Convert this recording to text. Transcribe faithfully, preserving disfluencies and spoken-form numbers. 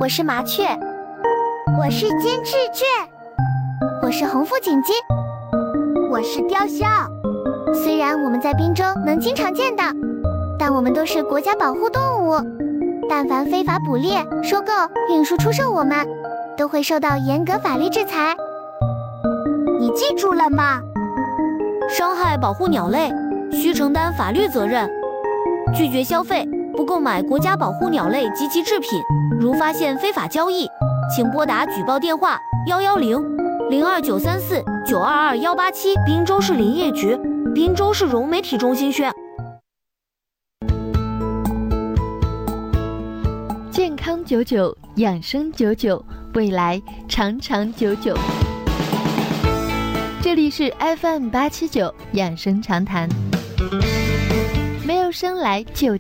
我是麻雀， 我是金翅雀， 我是红腹锦鸡， 我是雕鸮。 虽然我们在滨州能经常见到，但我们都是国家保护动物，但凡非法捕猎、收购、运输、出售我们，都会受到严格法律制裁。 你记住了吗？ 伤害保护鸟类，需承担法律责任。拒绝消费，不购买国家保护鸟类及其制品。如发现非法交易，请拨打举报电话幺幺零零二九三四九二二幺八七。滨州市林业局、滨州市融媒体中心宣。 健康久久，养生久久，未来长长久久。这里是 F M 八七九养生长谈，没有生来就